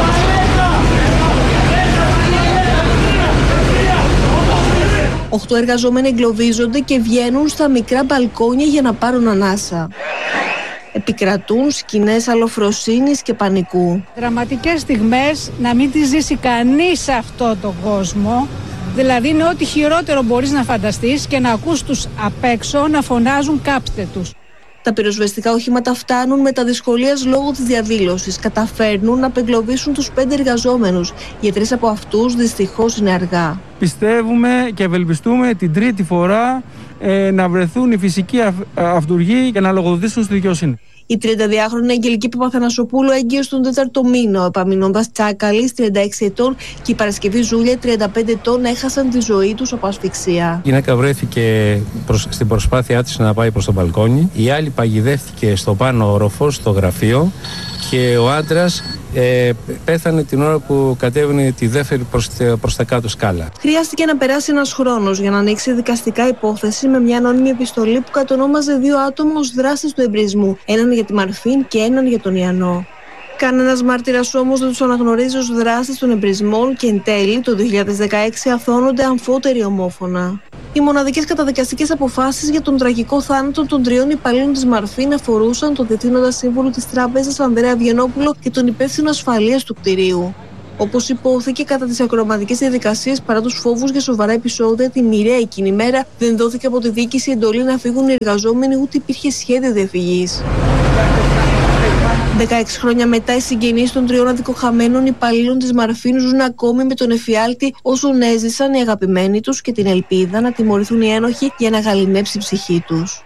Οχτώ εργαζόμενοι εγκλωβίζονται και βγαίνουν στα μικρά μπαλκόνια για να πάρουν ανάσα. Επικρατούν σκηνές αλλοφροσύνης και πανικού. Δραματικές στιγμές να μην τις ζήσει κανείς σε αυτόν τον κόσμο. Δηλαδή είναι ό,τι χειρότερο μπορείς να φανταστείς και να ακούς τους απ' έξω να φωνάζουν κάψτε τους. Τα πυροσβεστικά οχήματα φτάνουν με τα δυσκολίας λόγω της διαδήλωσης. Καταφέρνουν να απεγκλωβίσουν τους πέντε εργαζόμενους. Για τρεις από αυτούς δυστυχώς είναι αργά. Πιστεύουμε και ευελπιστούμε την τρίτη φορά ε, να βρεθούν οι φυσικοί αυ, αυτούργοι και να λογοδοτήσουν στη δικαιοσύνη. Η τριανταδυάχρονη Αγγελική Παπαθανασοπούλου έγκυος στον τέταρτο μήνα. Ο Επαμεινώντας Τσάκαλης, τριάντα έξι ετών, και η Παρασκευή Ζούλια, τριάντα πέντε ετών, έχασαν τη ζωή τους από ασφυξία. Η γυναίκα βρέθηκε προς, στην προσπάθειά της να πάει προς το μπαλκόνι. Η άλλη παγιδεύτηκε στο πάνω όροφο, στο γραφείο, και ο άντρας ε, πέθανε την ώρα που κατέβαινε τη δεύτερη προς, προς τα κάτω σκάλα. Χρειάστηκε να περάσει ένας χρόνος για να ανοίξει δικαστικά υπόθεση με μια ανώνυμη επιστολή που κατονόμαζε δύο άτομα ως δράστες του εμπρισμού. Έναν για τη Μαρφίν και έναν για τον Ιαννό. Κανένας μάρτυρας όμως δεν τους αναγνωρίζει ως δράστες των εμπρισμών και εν τέλει το δύο χιλιάδες δεκαέξι αθώνονται αμφότεροι ομόφωνα. Οι μοναδικές καταδικαστικές αποφάσεις για τον τραγικό θάνατο των τριών υπαλλήλων της Μαρφίν αφορούσαν τον διευθύνοντα σύμβουλο της τράπεζας Ανδρέα Βιενόπουλο και τον υπεύθυνο ασφαλείας του κτηρίου. Όπως υπόθηκε, κατά τις ακροαματικές διαδικασίες, παρά τους φόβους για σοβαρά επεισόδια, τη μοιραία εκείνη ημέρα δεν δόθηκε από τη διοίκηση εντολή να φύγουν οι εργαζόμενοι, ούτε υπήρχε σχέδιο διαφυγής. δεκαέξι χρόνια μετά, οι συγγενείς των τριών αδικοχαμένων υπαλλήλων της Μαρφίν ζουν ακόμη με τον εφιάλτη όσων έζησαν οι αγαπημένοι τους και την ελπίδα να τιμωρηθούν οι ένοχοι για να γαληνέψει η ψυχή τους.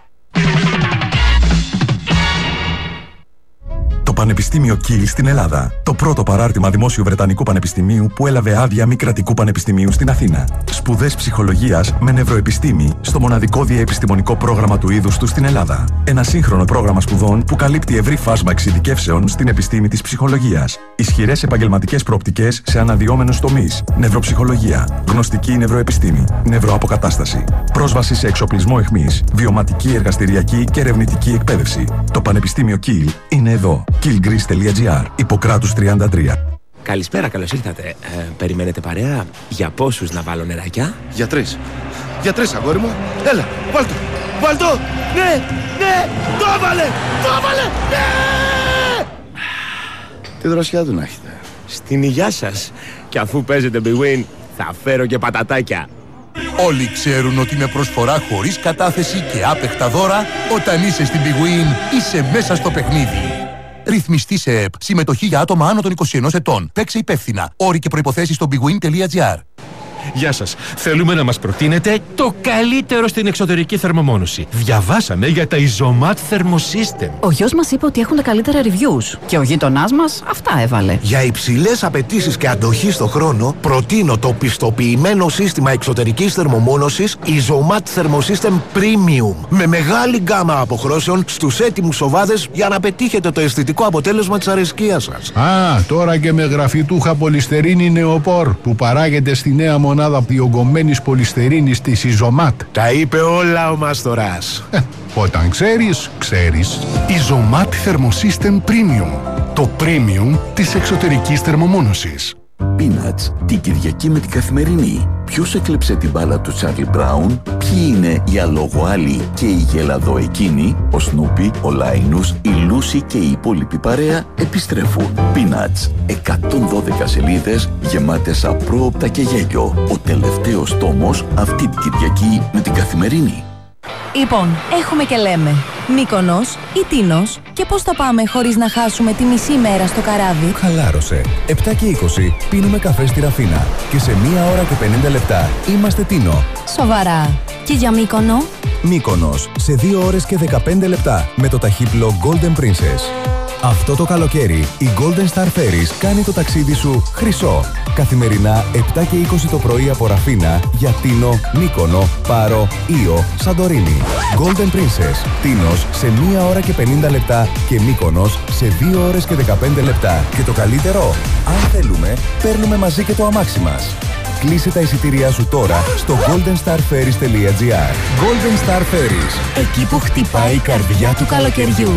Το Πανεπιστήμιο Κιλ στην Ελλάδα. Το πρώτο παράρτημα δημόσιου Βρετανικού Πανεπιστημίου που έλαβε άδεια μη κρατικού πανεπιστημίου στην Αθήνα. Σπουδές ψυχολογίας με νευροεπιστήμη στο μοναδικό διαεπιστημονικό πρόγραμμα του είδους του στην Ελλάδα. Ένα σύγχρονο πρόγραμμα σπουδών που καλύπτει ευρύ φάσμα εξειδικεύσεων στην επιστήμη της ψυχολογίας. Ισχυρές επαγγελματικές προοπτικές σε αναδυόμενους τομείς. Νευροψυχολογία, γνωστική νευροεπιστήμη, νευροαποκατάσταση. Πρόσβαση σε εξοπλισμό αιχμής, βιωματική, εργαστηριακή και ερευνητική εκπαίδευση. Το Πανεπιστήμιο Κιλ είναι εδώ. κιλ γκρις τελεία τζι άρ, Ιπποκράτους τριάντα τρία. Καλησπέρα, καλώς ήρθατε. Ε, περιμένετε παρέα? Για πόσους να βάλω νεράκια? Για τρεις. Για τρεις, αγόρι μου. Έλα, βάλ' το. Βάλ' το. Ναι, ναι, το έβαλε, το έβαλε, ναι! Τι δροσιά του να έχετε. Στην υγειά σας. Και αφού παίζετε Big Win, θα φέρω και πατατάκια. Όλοι ξέρουν ότι με προσφορά χωρίς κατάθεση και άπεχτα δώρα, όταν είσαι στην Big Win, είσαι μέσα στο παιχνίδι. Ρυθμιστή σε ΕΠ. Συμμετοχή για άτομα άνω των είκοσι ενός ετών. Παίξε υπεύθυνα. Όροι και προϋποθέσεις στο bigwin τελεία τζι άρ. Γεια σας. Θέλουμε να μας προτείνετε το καλύτερο στην εξωτερική θερμομόνωση. Διαβάσαμε για τα Isomat Thermosystem. Ο γιος μας είπε ότι έχουν τα καλύτερα reviews. Και ο γείτονάς μας αυτά έβαλε. Για υψηλές απαιτήσεις και αντοχή στο χρόνο, προτείνω το πιστοποιημένο σύστημα εξωτερικής θερμομόνωσης Isomat Thermosystem Premium. Με μεγάλη γκάμα αποχρώσεων στους έτοιμους σοβάδες για να πετύχετε το αισθητικό αποτέλεσμα της αρεσκίας σας. Α, τώρα και με γραφιτούχα πολυστερίνη νεοπόρ που παράγεται στη νέα μονάδα διογκωμένης πολυστερίνης της Isomat. Τα είπε όλα ο Μάστορας. Ε, όταν ξέρεις, ξέρεις. Isomat Thermosystem Premium. Το premium της εξωτερικής θερμομόνωσης. Peanuts, την Κυριακή με την Καθημερινή. Ποιος έκλεψε την μπάλα του Τσάρλι Μπράουν, ποιοι είναι οι αλογοάλοι και οι γελαδοεκίνοι, ο Σνούπι, ο Λάινους, η Λούση και η υπόλοιπη παρέα επιστρέφουν. Peanuts, εκατόν δώδεκα σελίδες γεμάτες απρόοπτα και γέλιο. Ο τελευταίος τόμος αυτή την Κυριακή με την Καθημερινή. Λοιπόν, έχουμε και λέμε Μύκονος ή Τίνος, και πώς θα πάμε χωρίς να χάσουμε τη μισή μέρα στο καράβι? Χαλάρωσε. επτά και είκοσι πίνουμε καφέ στη Ραφίνα και σε μία ώρα και πενήντα λεπτά είμαστε Τίνο. Σοβαρά. Και για Μύκονο? Μύκονος σε δύο ώρες και δεκαπέντε λεπτά με το ταχύπλο Golden Princess. Αυτό το καλοκαίρι η Golden Star Ferries κάνει το ταξίδι σου χρυσό. Καθημερινά επτά και είκοσι το πρωί από Ραφίνα για Τίνο, Μύκονο, Πάρο, Ήο, Σαντορίνη. Golden Princess, Τίνος σε μία ώρα και πενήντα λεπτά και Μύκονος σε δύο ώρες και δεκαπέντε λεπτά. Και το καλύτερο, αν θέλουμε, παίρνουμε μαζί και το αμάξι μας. Κλείσε τα εισιτήριά σου τώρα στο golden star ferries τελεία gr. Golden Star Ferries, εκεί που χτυπάει η καρδιά του καλοκαιριού.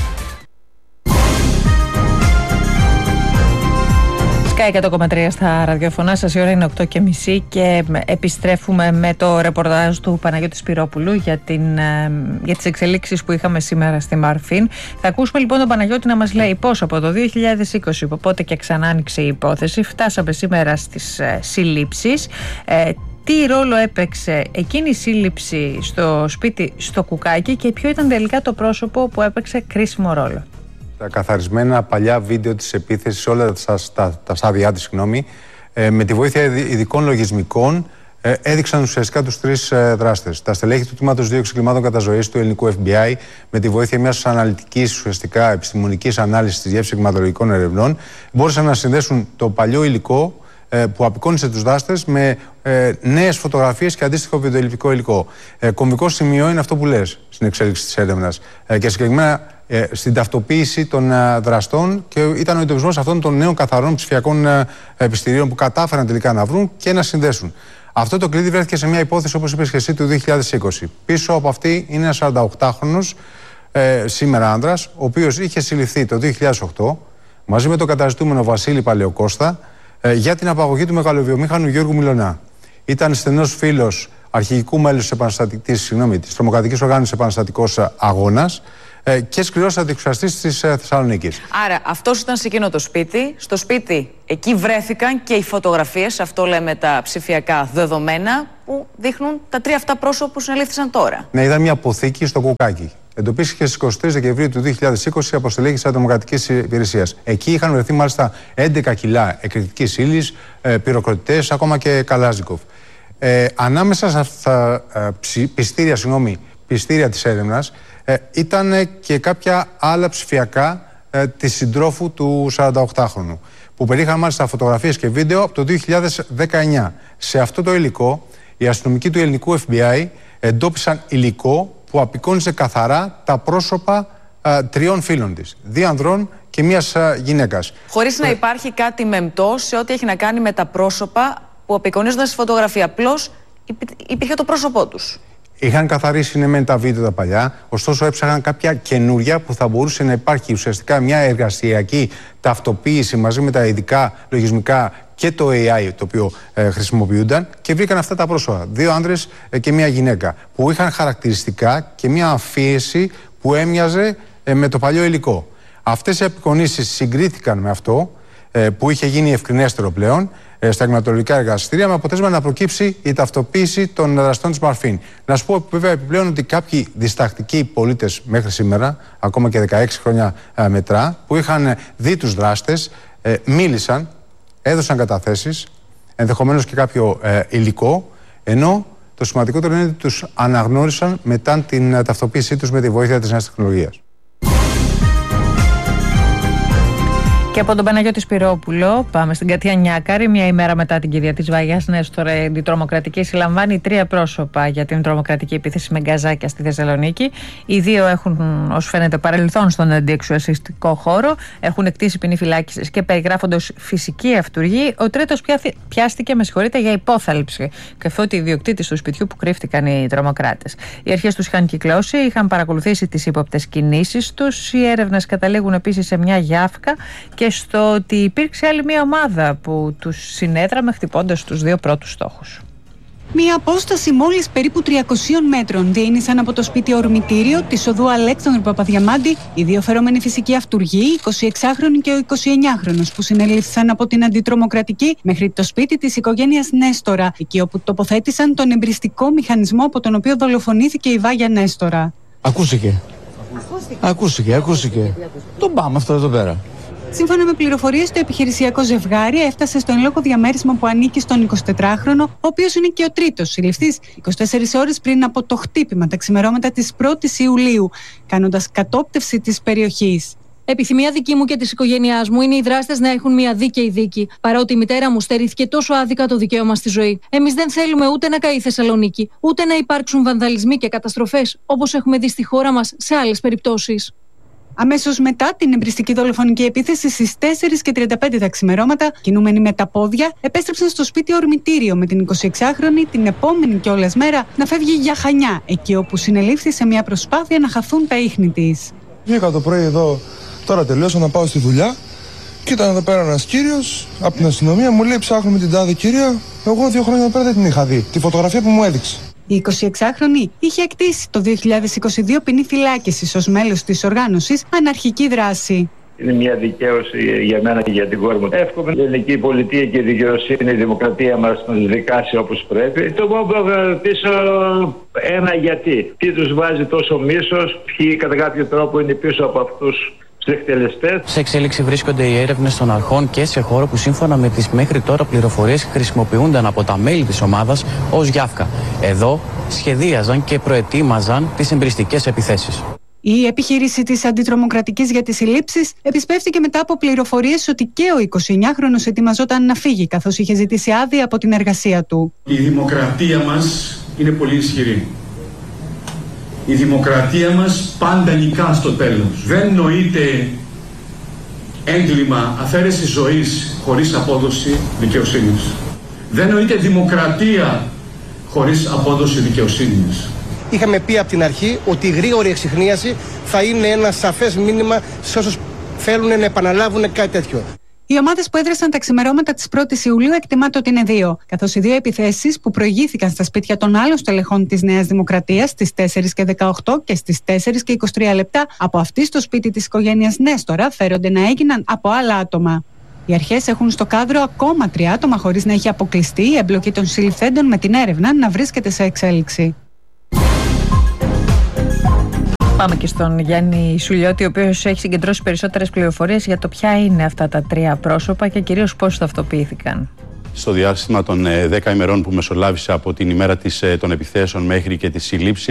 εκατό κόμμα τρία στα ραδιοφωνά σας, η ώρα είναι οκτώ και μισή και επιστρέφουμε με το ρεπορτάζ του Παναγιώτη Σπυρόπουλου για, την, για τις εξελίξεις που είχαμε σήμερα στη Μαρφίν. Θα ακούσουμε λοιπόν τον Παναγιώτη να μας λέει πώς από το δύο χιλιάδες είκοσι, οπότε και ξανά άνοιξε η υπόθεση, φτάσαμε σήμερα στις ε, συλλήψεις. Ε, τι ρόλο έπαιξε εκείνη η σύλληψη στο σπίτι στο Κουκάκι και ποιο ήταν τελικά το πρόσωπο που έπαιξε κρίσιμο ρόλο. Τα καθαρισμένα παλιά βίντεο της επίθεσης, όλα τα, τα, τα στάδια της, συγγνώμη, ε, με τη βοήθεια ειδικών λογισμικών, ε, έδειξαν ουσιαστικά τους τρεις ε, δράστες. Τα στελέχη του Τμήματος Δίωξης Εγκλημάτων Καταζωής του ελληνικού Εφ Μπι Άι, με τη βοήθεια μιας αναλυτικής, ουσιαστικά επιστημονικής ανάλυσης της Διεύθυνσης Εγκληματολογικών Ερευνών, μπόρεσαν να συνδέσουν το παλιό υλικό ε, που απεικόνισε τους δράστες με ε, νέες φωτογραφίες και αντίστοιχο βιντεοελλειπτικό υλικό. Ε, κομβικό σημείο είναι αυτό που λες στην εξέλιξη της έρευνας. Ε, και συγκεκριμένα Ε, στην ταυτοποίηση των ε, δραστών και ήταν ο εντοπισμός αυτών των νέων καθαρών ψηφιακών ε, επιστηρίων που κατάφεραν τελικά να βρουν και να συνδέσουν. Αυτό το κλειδί βρέθηκε σε μια υπόθεση, όπως είπες και εσύ, του δύο χιλιάδες είκοσι. Πίσω από αυτή είναι ένας σαρανταοκτάχρονος ε, σήμερα άνδρας, ο οποίος είχε συλληφθεί το δύο χιλιάδες οκτώ μαζί με τον καταζητούμενο Βασίλη Παλαιοκώστα ε, για την απαγωγή του μεγαλοβιομήχανου Γιώργου Μιλωνά. Ήταν στενός φίλος αρχηγικού μέλους της τρομοκρατικής οργάνωσης Επαναστατικός Αγώνας και σκληρός αντιεξουσιαστής της Θεσσαλονίκης. Άρα αυτός ήταν σε εκείνο το σπίτι. Στο σπίτι εκεί βρέθηκαν και οι φωτογραφίες, αυτό λέμε τα ψηφιακά δεδομένα, που δείχνουν τα τρία αυτά πρόσωπα που συνελήφθησαν τώρα. Ναι, ήταν μια αποθήκη στο Κουκάκι. Εντοπίστηκε στις εικοστή τρίτη Δεκεμβρίου του δύο χιλιάδες είκοσι από στελέχη της Ατομοκρατικής Υπηρεσίας. Εκεί είχαν βρεθεί μάλιστα έντεκα κιλά εκρηκτικής ύλης, ε, πυροκροτητές, ακόμα και καλάζικοφ. Ε, ανάμεσα σε αυτά τα ε, πιστήρια, συγγνώμη, πιστήρια της έρευνας, Ε, ήταν και κάποια άλλα ψηφιακά ε, της συντρόφου του σαρανταοκτάχρονου, που περιείχαν μάλιστα φωτογραφίες και βίντεο από το δύο χιλιάδες δεκαεννιά. Σε αυτό το υλικό, οι αστυνομικοί του ελληνικού Εφ Μπι Άι εντόπισαν υλικό που απεικόνιζε καθαρά τα πρόσωπα ε, τριών φίλων της, δύο ανδρών και μιας ε, γυναίκας. Χωρίς να υπάρχει κάτι μεμπτό σε ό,τι έχει να κάνει με τα πρόσωπα που απεικονίζονταν στη φωτογραφία. Απλώς υπήρχε το πρόσωπό τους. Είχαν καθαρίσει ναι μεν τα βίντεο τα παλιά, ωστόσο έψαχναν κάποια καινούρια που θα μπορούσε να υπάρχει ουσιαστικά μια εργασιακή ταυτοποίηση μαζί με τα ειδικά λογισμικά και το έι άι το οποίο ε, χρησιμοποιούνταν, και βρήκαν αυτά τα πρόσωπα. Δύο άνδρες ε, και μια γυναίκα που είχαν χαρακτηριστικά και μια αμφίεση που έμοιαζε ε, με το παλιό υλικό. Αυτές οι απεικονίσεις συγκρίθηκαν με αυτό ε, που είχε γίνει ευκρινέστερο πλέον στα εγκληματολογικά εργαστήρια, με αποτέλεσμα να προκύψει η ταυτοποίηση των δραστών της Μαρφίν. Να σου πω βέβαια επιπλέον ότι κάποιοι διστακτικοί πολίτες μέχρι σήμερα, ακόμα και δεκαέξι χρόνια ε, μετρά, που είχαν δει τους δράστες, ε, μίλησαν, έδωσαν καταθέσεις, ενδεχομένως και κάποιο ε, υλικό, ενώ το σημαντικότερο είναι ότι τους αναγνώρισαν μετά την ε, ταυτοποίησή τους με τη βοήθεια της νέας τεχνολογίας. Και από τον Παναγιώτη Σπυρόπουλο πάμε στην Κατία Νιάκαρη. Μια ημέρα μετά την κηδεία της Βαγιάς Νέστορα, η τρομοκρατική συλλαμβάνει τρία πρόσωπα για την τρομοκρατική επίθεση με γκαζάκια στη Θεσσαλονίκη. Οι δύο έχουν, ως φαίνεται, παρελθόν στον αντιεξουσιαστικό χώρο, έχουν εκτίσει ποινή φυλάκισης και περιγράφονται ως φυσική αυτουργή. Ο τρίτος πιάστηκε, με συγχωρείτε, για υπόθαλψη, καθότι ιδιοκτήτης του σπιτιού που κρύφτηκαν οι τρομοκράτες. Οι αρχές τους είχαν κυκλώσει, είχαν παρακολουθήσει τις ύποπτες κινήσεις τους. Οι έρευνες καταλήγουν επίσης σε μια γιάφκα και στο ότι υπήρξε άλλη μια ομάδα που τους συνέδραμε χτυπώντας τους δύο πρώτους στόχους. Μια απόσταση μόλις περίπου τριακοσίων μέτρων διένυσαν από το σπίτι ορμητήριο της οδού Αλέξανδρου Παπαδιαμάντη οι δύο φερόμενοι φυσικοί αυτουργοί, εικοσιεξάχρονοι και ο εικοσιεννιάχρονος, που συνελήφθησαν από την αντιτρομοκρατική μέχρι το σπίτι της οικογένειας Νέστορα, εκεί όπου τοποθέτησαν τον εμπριστικό μηχανισμό από τον οποίο δολοφονήθηκε η Βάγια Νέστορα. Ακούστηκε. Ακούστηκε, ακούστηκε. Τον πάμε αυτό εδώ πέρα. Σύμφωνα με πληροφορίες, το επιχειρησιακό ζευγάρι έφτασε στο εν λόγω διαμέρισμα που ανήκει στον εικοσιτετράχρονο, ο οποίος είναι και ο τρίτος συλληφθής, είκοσι τέσσερις ώρες πριν από το χτύπημα τα ξημερώματα της πρώτης Ιουλίου, κάνοντας κατόπτευση της περιοχής. Επιθυμία δική μου και της οικογένειάς μου είναι οι δράστες να έχουν μια δίκαιη δίκη, παρότι η μητέρα μου στερήθηκε τόσο άδικα το δικαίωμα στη ζωή. Εμείς δεν θέλουμε ούτε να καεί η Θεσσαλονίκη, ούτε να υπάρξουν βανδαλισμοί και καταστροφές, όπως έχουμε δει στη χώρα μας σε άλλες περιπτώσεις. Αμέσως μετά την εμπριστική δολοφονική επίθεση στις τέσσερις και τριάντα πέντε τα ξημερώματα, κινούμενοι με τα πόδια, επέστρεψαν στο σπίτι Ορμητήριο με την εικοσιεξάχρονη την επόμενη κιόλας μέρα να φεύγει για Χανιά, εκεί όπου συνελήφθη σε μια προσπάθεια να χαθούν τα ίχνη της. Βγήκα το πρωί εδώ, τώρα τελείωσα να πάω στη δουλειά. Και ήταν εδώ πέρα ένας κύριος από την αστυνομία, μου λέει: ψάχνουμε την τάδε κυρία. Εγώ δύο χρόνια πέρα δεν την είχα δει. Τη φωτογραφία που μου έδειξε. Η εικοσιεξάχρονη είχε εκτίσει το δύο χιλιάδες είκοσι δύο ποινή φυλάκισης ως μέλος της οργάνωσης Αναρχική Δράση. Είναι μια δικαίωση για μένα και για την κόρη μου. Εύχομαι η ελληνική πολιτεία και η δικαιοσύνη, η δημοκρατία μας να τους δικάσει όπως πρέπει. Το μόνο που έχω να ρωτήσω ένα γιατί. Τι τους βάζει τόσο μίσος, ποιοι κατά κάποιο τρόπο είναι πίσω από αυτούς. Σε εξέλιξη βρίσκονται οι έρευνες των αρχών και σε χώρο που σύμφωνα με τις μέχρι τώρα πληροφορίες χρησιμοποιούνταν από τα μέλη της ομάδας ως γιάφκα. Εδώ σχεδίαζαν και προετοίμαζαν τις εμπριστικές επιθέσεις. Η επιχείρηση της αντιτρομοκρατικής για τις συλλήψεις επισπεύτηκε μετά από πληροφορίες ότι και ο εικοσιεννιάχρονος ετοιμαζόταν να φύγει, καθώς είχε ζητήσει άδεια από την εργασία του. Η δημοκρατία μας είναι πολύ ισχυρή. Η δημοκρατία μας πάντα νικά στο τέλος. Δεν νοείται έγκλημα αφαίρεση ζωής χωρίς απόδοση δικαιοσύνης. Δεν νοείται δημοκρατία χωρίς απόδοση δικαιοσύνης. Είχαμε πει από την αρχή ότι η γρήγορη εξιχνίαση θα είναι ένα σαφές μήνυμα σε όσους θέλουν να επαναλάβουν κάτι τέτοιο. Οι ομάδες που έδρασαν τα ξημερώματα της πρώτης Ιουλίου εκτιμάται ότι είναι δύο, καθώς οι δύο επιθέσεις που προηγήθηκαν στα σπίτια των άλλων στελεχών της Νέας Δημοκρατίας στις τέσσερις και δεκαοκτώ και στις τέσσερις και είκοσι τρία λεπτά από αυτή στο σπίτι της οικογένειας Νέστορα φέρονται να έγιναν από άλλα άτομα. Οι αρχές έχουν στο κάδρο ακόμα τρία άτομα χωρίς να έχει αποκλειστεί η εμπλοκή των συλληφθέντων με την έρευνα να βρίσκεται σε εξέλιξη. Πάμε και στον Γιάννη Σουλιώτη, ο οποίος έχει συγκεντρώσει περισσότερες πληροφορίες για το ποια είναι αυτά τα τρία πρόσωπα και κυρίως πώς ταυτοποιήθηκαν. Στο διάστημα των δέκα ημερών που μεσολάβησε από την ημέρα της, των επιθέσεων μέχρι και τη σύλληψη,